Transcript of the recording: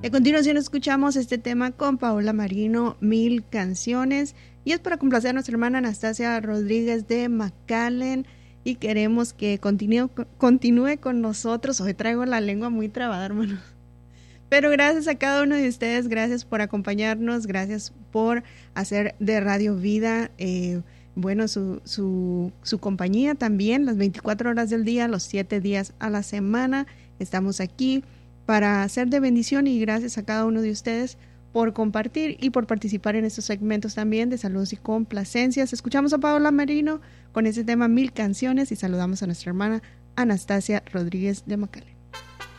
A continuación escuchamos este tema con Paola Marino, Mil Canciones, y es para complacer a nuestra hermana Anastasia Rodríguez de McAllen, y queremos que continúe con nosotros. Hoy traigo la lengua muy trabada, hermanos. Pero gracias a cada uno de ustedes, gracias por acompañarnos, gracias por hacer de Radio Vida, su compañía también, las 24 horas del día, los 7 días a la semana. Estamos aquí para hacer de bendición, y gracias a cada uno de ustedes por compartir y por participar en estos segmentos también de saludos y complacencias. Escuchamos a Paola Marino con este tema Mil Canciones y saludamos a nuestra hermana Anastasia Rodríguez de McAllen.